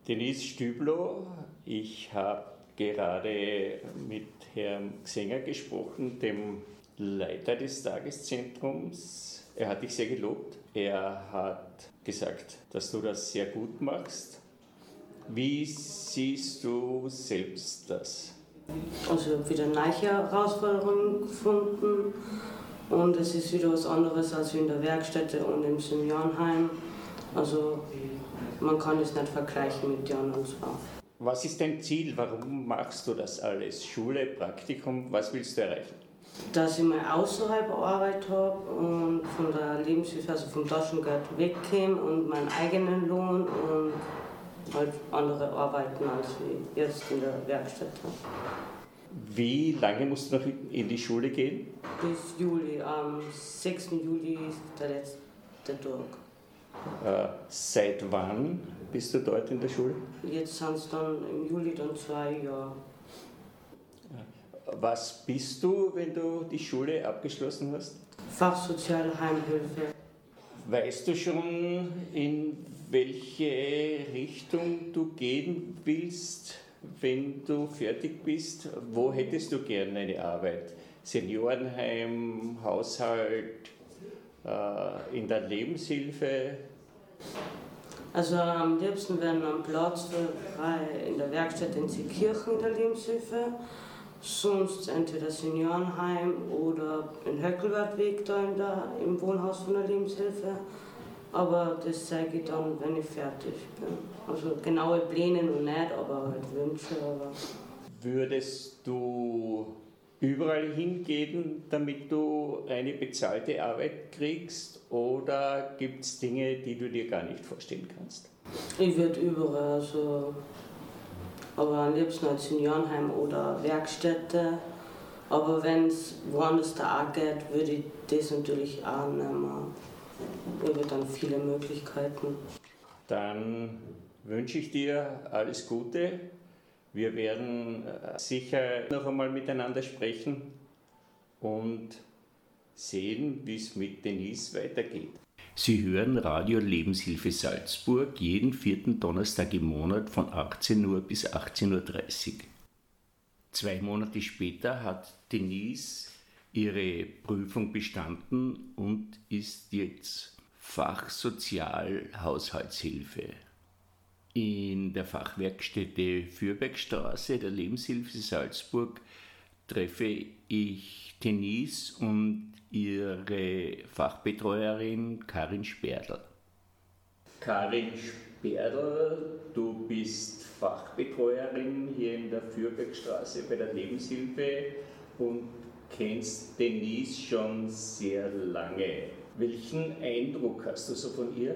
Denise Stüblow, ich habe gerade mit Herrn Gsenger gesprochen, dem Leiter des Tageszentrums. Er hat dich sehr gelobt. Er hat gesagt, dass du das sehr gut machst. Wie siehst du selbst das? Also ich habe wieder neue Herausforderungen gefunden und es ist wieder was anderes als in der Werkstätte und im Seniorenheim. Also man kann es nicht vergleichen mit den anderen zwei. Was ist dein Ziel? Warum machst du das alles? Schule, Praktikum, was willst du erreichen? Dass ich mal außerhalb Arbeit habe und von der Lebenshilfe, also vom Taschengeld wegkomme und meinen eigenen Lohn und halt andere Arbeiten als wie jetzt in der Werkstatt. Wie lange musst du noch in die Schule gehen? Bis Juli. Am 6. Juli ist der letzte Tag. Seit wann bist du dort in der Schule? Jetzt sind es dann im Juli dann 2 Jahre. Was bist du, wenn du die Schule abgeschlossen hast? Fachsoziale Heimhilfe. Weißt du schon, in welche Richtung du gehen willst, wenn du fertig bist? Wo hättest du gerne eine Arbeit? Seniorenheim, Haushalt, in der Lebenshilfe? Also am liebsten wäre ein Platz frei in der Werkstatt in Seekirchen in der Lebenshilfe. Sonst entweder Seniorenheim oder in Höckelwertweg da im Wohnhaus von der Lebenshilfe. Aber das zeige ich dann, wenn ich fertig bin. Also genaue Pläne noch nicht, aber halt Wünsche. Aber Würdest du überall hingehen, damit du eine bezahlte Arbeit kriegst? Oder gibt es Dinge, die du dir gar nicht vorstellen kannst? Ich würde überall, aber am liebsten als Seniorenheim oder Werkstätte. Aber wenn es woanders da auch geht, würde ich das natürlich auch nehmen. Ich habe dann viele Möglichkeiten. Dann wünsche ich dir alles Gute. Wir werden sicher noch einmal miteinander sprechen und sehen, wie es mit Denise weitergeht. Sie hören Radio Lebenshilfe Salzburg jeden 4. Donnerstag im Monat von 18 Uhr bis 18.30 Uhr. 2 Monate später hat Denise ihre Prüfung bestanden und ist jetzt Fachsozialhaushaltshilfe. In der Fachwerkstätte Fürbergstraße der Lebenshilfe Salzburg treffe ich Denise und ihre Fachbetreuerin Karin Sperl. Karin Sperl, du bist Fachbetreuerin hier in der Fürbergstraße bei der Lebenshilfe und kennst Denise schon sehr lange. Welchen Eindruck hast du so von ihr?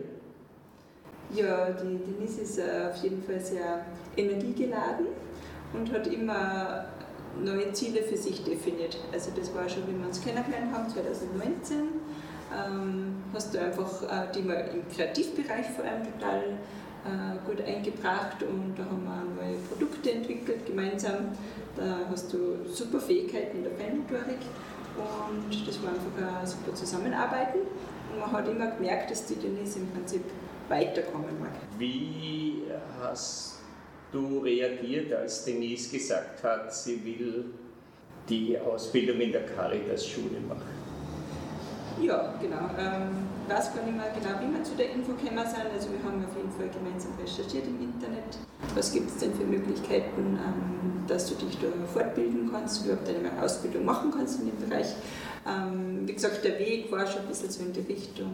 Ja, die Denise ist auf jeden Fall sehr energiegeladen und hat immer neue Ziele für sich definiert. Also das war schon, wie wir uns kennengelernt haben, 2019. Hast du einfach die mal im Kreativbereich vor allem total gut eingebracht und da haben wir neue Produkte entwickelt gemeinsam. Da hast du super Fähigkeiten in der Feinmotorik und das war einfach ein super Zusammenarbeiten. Und man hat immer gemerkt, dass die Denise im Prinzip weiterkommen mag. Wie hast du reagiert, als Denise gesagt hat, sie will die Ausbildung in der Caritas-Schule machen? Ja, genau. Ich weiß gar nicht mehr genau, wie wir zu der Info gekommen sind. Also wir haben auf jeden Fall gemeinsam recherchiert im Internet. Was gibt es denn für Möglichkeiten, dass du dich da fortbilden kannst, überhaupt eine Ausbildung machen kannst in dem Bereich. Wie gesagt, der Weg war schon ein bisschen so in die Richtung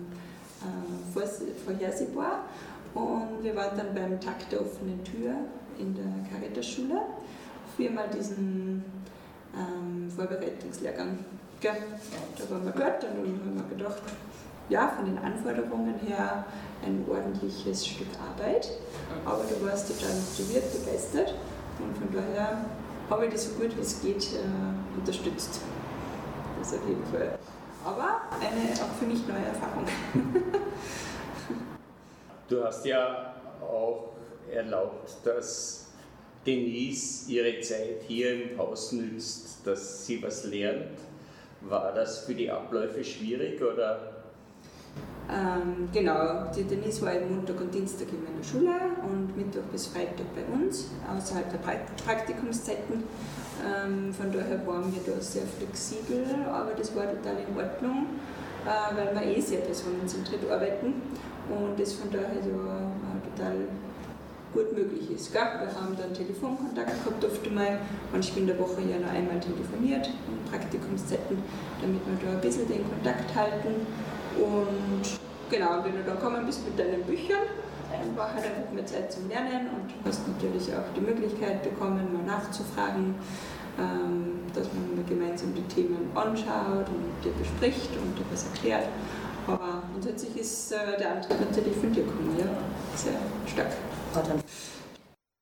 vorhersehbar. Und wir waren dann beim Tag der offenen Tür in der Caritas-Schule für mal diesen Vorbereitungslehrgang. Ja, da waren wir dort und haben wir gedacht, ja, von den Anforderungen her ein ordentliches Stück Arbeit, aber du warst total motiviert, begeistert und von daher habe ich das so gut wie es geht unterstützt. Das auf jeden Fall. Aber eine auch für mich neue Erfahrung. Du hast ja auch erlaubt, dass Denise ihre Zeit hier im Haus nützt, dass sie was lernt. War das für die Abläufe schwierig oder? Genau, die Denise war eben Montag und Dienstag immer in der Schule und Mittwoch bis Freitag bei uns, außerhalb der Praktikumszeiten. Von daher waren wir da sehr flexibel, aber das war total in Ordnung, weil wir sehr personenzentriert arbeiten und das von daher ja total gut möglich ist. Gell? Wir haben dann Telefonkontakt gehabt, oft einmal, manchmal in der Woche ja noch einmal telefoniert, in Praktikumszeiten, damit wir da ein bisschen den Kontakt halten. Und genau, wenn du dann gekommen bist mit deinen Büchern, dann war halt einfach mehr Zeit zum Lernen und du hast natürlich auch die Möglichkeit bekommen, mal nachzufragen, dass man mal gemeinsam die Themen anschaut und dir bespricht und dir was erklärt. Aber grundsätzlich ist der Antrieb natürlich von dir gekommen, ja, sehr stark.